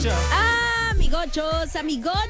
Amigochos, amigochas,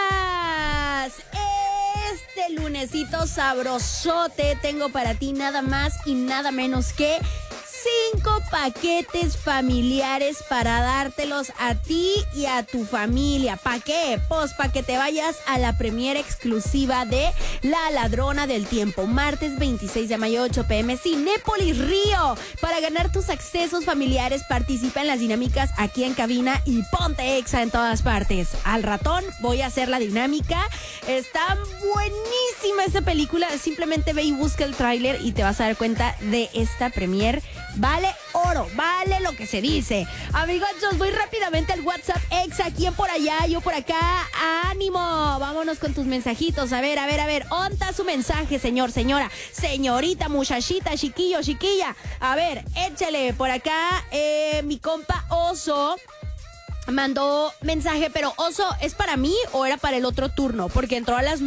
este lunesito sabrosote tengo para ti nada más y nada menos que 5 paquetes familiares para dártelos a ti y a tu familia. ¿Para qué? Pues para que te vayas a la premiere exclusiva de La Ladrona del Tiempo, martes 26 de mayo, 8 p.m. Cinépolis Río. Para ganar tus accesos familiares, participa en las dinámicas aquí en cabina y ponte exa en todas partes. Al ratón voy a hacer la dinámica. Está buenísima esta película. Simplemente ve y busca el tráiler y te vas a dar cuenta de esta premiere. Vale oro, vale lo que se dice. Amigos, voy rápidamente al WhatsApp exa. ¿Quién por allá? Yo por acá. ¡Ánimo! Vámonos con tus mensajitos. A ver. ¿Dónde está su mensaje, señor, señora, señorita, muchachita, chiquillo, chiquilla? A ver, échale por acá. Mi compa Oso mandó mensaje, pero Oso, ¿es para mí o era para el otro turno? Porque entró a las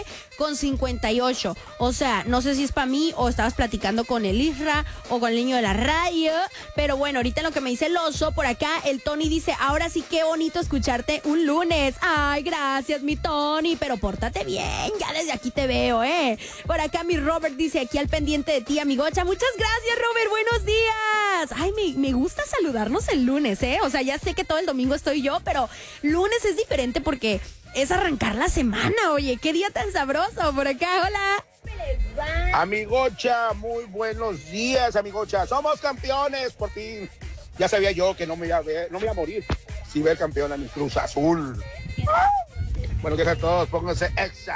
9:58. O sea, no sé si es para mí o estabas platicando con el Isra o con el niño de la radio. Pero bueno, ahorita lo que me dice el Oso, por acá el Tony dice, ahora sí qué bonito escucharte un lunes. Ay, gracias, mi Tony, pero pórtate bien, ya desde aquí te veo, Por acá mi Robert dice, aquí al pendiente de ti, amigocha. Muchas gracias, Robert, buenos días. Ay, me gusta saludarnos el lunes, O sea, ya sé que todo el domingo estoy yo, pero lunes es diferente porque es arrancar la semana. Oye, qué día tan sabroso. Por acá, hola. Amigocha, muy buenos días, amigocha. Somos campeones, por fin. Ya sabía yo que no me iba a morir si ver campeón a mi Cruz Azul. Bueno, que a todos, pónganse exa.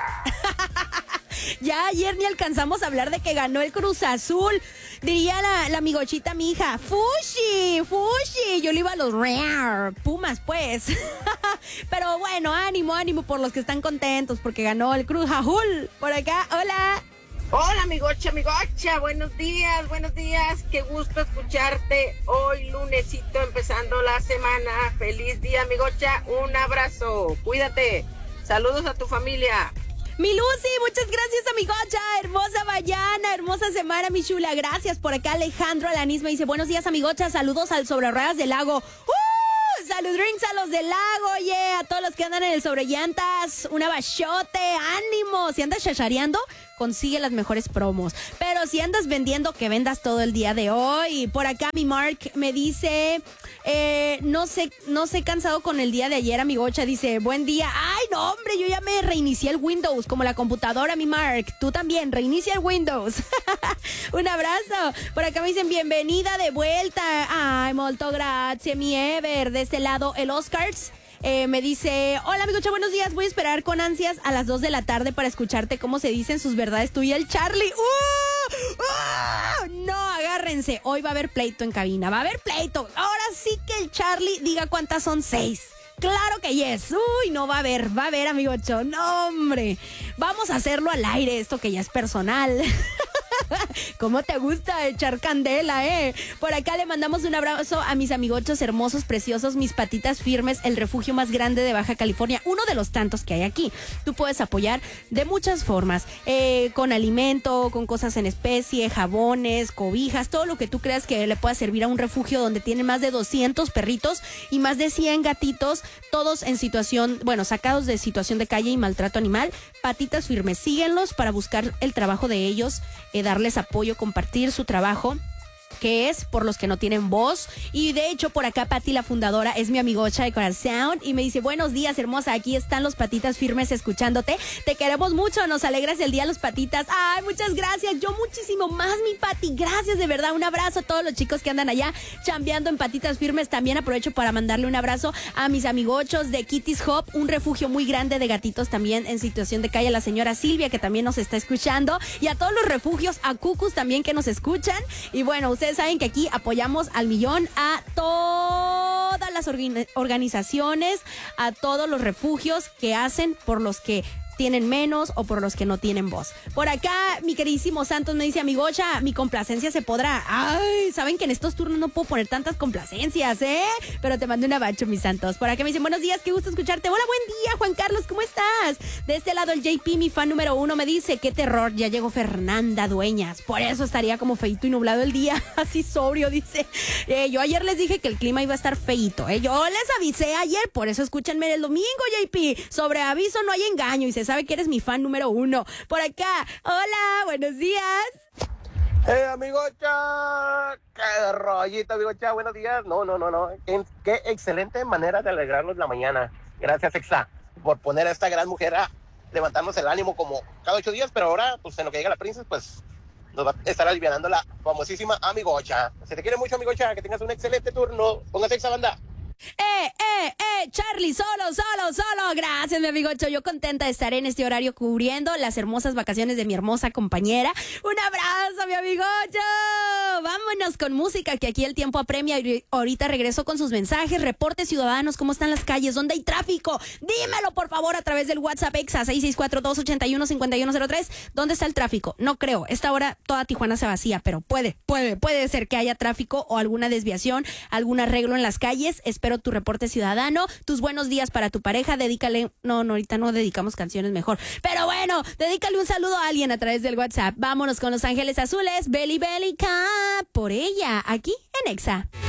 Ya ayer ni alcanzamos a hablar de que ganó el Cruz Azul. Diría la amigochita, mi hija, Fushi. Yo le iba a los Pumas, pues. Pero bueno, ánimo por los que están contentos porque ganó el Cruz Azul. Por acá, hola. Hola, amigocha, buenos días, qué gusto escucharte hoy lunesito empezando la semana. Feliz día, amigocha, un abrazo, cuídate, saludos a tu familia. Mi Lucy, muchas gracias, amigocha, hermosa mañana, hermosa semana, mi chula, gracias. Por acá Alejandro Alanis me dice, buenos días, amigocha, saludos al Sobre Ruedas del Lago. Salud drinks a los del lago, a todos los que andan en el sobre llantas, un abachote, ánimo. Si andas chachareando, consigue las mejores promos. Pero si andas vendiendo, que vendas todo el día de hoy. Por acá mi Mark me dice, no sé, cansado con el día de ayer, amigocha. Dice, buen día. Ay, no, hombre, yo ya me reinicié el Windows, como la computadora, mi Mark. Tú también, reinicia el Windows. Un abrazo. Por acá me dicen, bienvenida de vuelta. Ay, molto grazie, mi Ever. De este lado, el Oscars. Me dice, hola, amigocha, buenos días. Voy a esperar con ansias a las 2 de la tarde para escucharte cómo se dicen sus verdades tú y el Charlie. No, agárrense. Hoy va a haber pleito en cabina. Va a haber pleito. Ahora sí que el Charlie diga cuántas son 6. Claro que yes. No va a haber, amigocho. No, hombre. Vamos a hacerlo al aire, esto que ya es personal. ¿Cómo te gusta echar candela, Por acá le mandamos un abrazo a mis amigochos hermosos, preciosos, mis patitas firmes, el refugio más grande de Baja California, uno de los tantos que hay aquí. Tú puedes apoyar de muchas formas, con alimento, con cosas en especie, jabones, cobijas, todo lo que tú creas que le pueda servir a un refugio donde tienen más de 200 perritos y más de 100 gatitos, todos en situación, sacados de situación de calle y maltrato animal. Patitas firmes, síguenlos para buscar el trabajo de ellos, darles apoyo, compartir su trabajo, que es por los que no tienen voz. Y de hecho, por acá Pati, la fundadora, es mi amigocha de corazón y me dice, buenos días, hermosa, aquí están los patitas firmes escuchándote, te queremos mucho, nos alegras el día, los patitas. Ay, muchas gracias, yo muchísimo más, mi Pati, gracias, de verdad. Un abrazo a todos los chicos que andan allá chambeando en patitas firmes. También aprovecho para mandarle un abrazo a mis amigochos de Kitty's Hop, un refugio muy grande de gatitos también en situación de calle, a la señora Silvia, que también nos está escuchando, y a todos los refugios, a Cucus también, que nos escuchan. Y bueno, ustedes saben que aquí apoyamos al millón a todas las organizaciones, a todos los refugios que hacen por los que tienen menos o por los que no tienen voz. Por acá, mi queridísimo Santos me dice, amigocha, mi complacencia se podrá. Ay, saben que en estos turnos no puedo poner tantas complacencias, pero te mando un abacho, mis Santos. Por acá me dicen, buenos días, qué gusto escucharte. Hola, buen día, Juan Carlos, ¿cómo estás? De este lado el JP, mi fan número 1, me dice, qué terror, ya llegó Fernanda Dueñas. Por eso estaría como feito y nublado el día, así sobrio, dice. Yo ayer les dije que el clima iba a estar feito, Yo les avisé ayer, por eso escúchenme el domingo, JP. Sobre aviso no hay engaño y se sabe que eres mi fan número 1. Por acá, hola, buenos días. Amigocha, qué rollito, amigocha, buenos días. No. Qué excelente manera de alegrarnos la mañana. Gracias, Exa, por poner a esta gran mujer a levantarnos el ánimo como cada 8 días, pero ahora, pues en lo que llega la princesa, pues nos va a estar alivianando la famosísima amigocha. Se te quiere mucho, amigocha, que tengas un excelente turno. Póngase Exa, banda. Charlie, solo. Gracias, mi amigocho. Yo contenta de estar en este horario cubriendo las hermosas vacaciones de mi hermosa compañera. Un abrazo, mi amigocho. Vámonos con música, que aquí el tiempo apremia. Ahorita regreso con sus mensajes, reportes ciudadanos, cómo están las calles, dónde hay tráfico. Dímelo, por favor, a través del WhatsApp Exa 664-281-5103. ¿Dónde está el tráfico? No creo. Esta hora toda Tijuana se vacía, pero puede ser que haya tráfico o alguna desviación, algún arreglo en las calles. Espero tu reporte ciudadano, tus buenos días para tu pareja, dedícale, no, ahorita no dedicamos canciones mejor, pero bueno, dedícale un saludo a alguien a través del WhatsApp. Vámonos con Los Ángeles Azules, Belly Belly Cup, por ella, aquí en Exa.